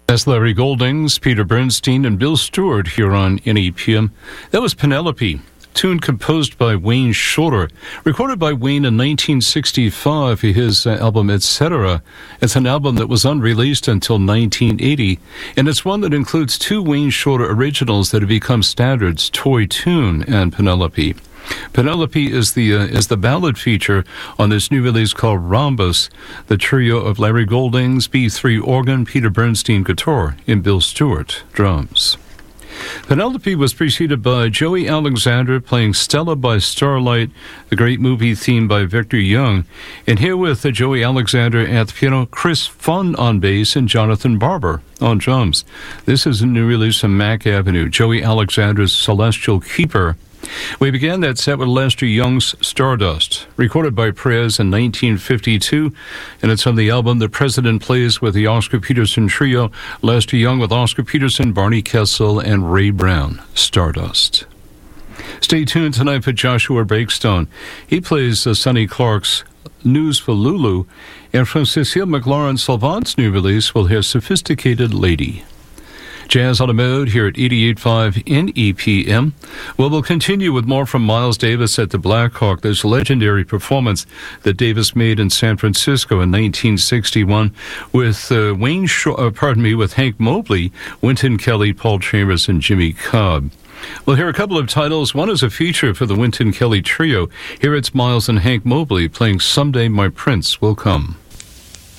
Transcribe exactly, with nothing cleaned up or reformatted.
That's Larry Goldings, Peter Bernstein, and Bill Stewart here on N E P M. That was Penelope, tune composed by Wayne Shorter, recorded by Wayne in nineteen sixty-five for his uh, album Et Cetera. It's an album that was unreleased until nineteen eighty, and it's one that includes two Wayne Shorter originals that have become standards, Toy Tune and Penelope. Penelope is the uh, is the ballad feature on this new release called Rhombus, the trio of Larry Goldings, B three organ, Peter Bernstein guitar, and Bill Stewart drums. Penelope was preceded by Joey Alexander playing Stella by Starlight, the great movie theme by Victor Young, and here with uh, Joey Alexander at the piano, Chris Fun on bass, and Jonathan Barber on drums. This is a new release from Mack Avenue, Joey Alexander's Celestial Keeper. We began that set with Lester Young's Stardust, recorded by Perez in nineteen fifty-two, and it's on the album The President Plays with the Oscar Peterson Trio, Lester Young with Oscar Peterson, Barney Kessel, and Ray Brown, Stardust. Stay tuned tonight for Joshua Breakstone. He plays uh, Sonny Clark's News for Lulu, and from Cecile McLaurin Salvant's new release, we'll hear Sophisticated Lady. Jazz on a Mode here at eighty-eight point five N E P M. Well, we'll continue with more from Miles Davis at the Blackhawk. This legendary performance that Davis made in San Francisco in nineteen sixty-one with uh, Wayne, Sh- uh, pardon me, with Hank Mobley, Wynton Kelly, Paul Chambers, and Jimmy Cobb. Well, here are a couple of titles. One is a feature for the Wynton Kelly Trio. Here it's Miles and Hank Mobley playing Someday My Prince Will Come.